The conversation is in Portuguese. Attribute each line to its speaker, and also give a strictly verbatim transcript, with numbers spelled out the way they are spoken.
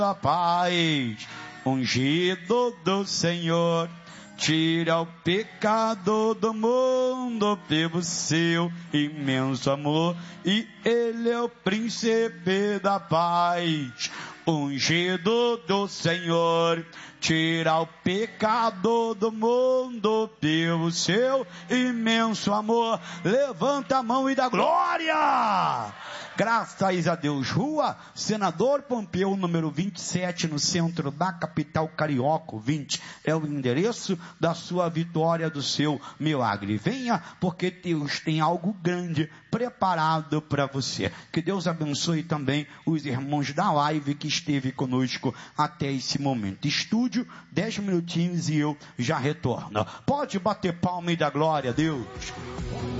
Speaker 1: da paz, ungido do Senhor, tira o pecado do mundo pelo seu imenso amor, e ele é o príncipe da paz, ungido do Senhor, tira o pecado do mundo pelo seu imenso amor. Levanta a mão e dá glória! Graças a Deus. Rua Senador Pompeu, número vinte e sete, no centro da capital carioca. vinte é o endereço da sua vitória, do seu milagre. Venha, porque Deus tem algo grande preparado para você. Que Deus abençoe também os irmãos da live que esteve conosco até esse momento. Estúdio, dez minutinhos e eu já retorno. Pode bater palma e dar glória a Deus.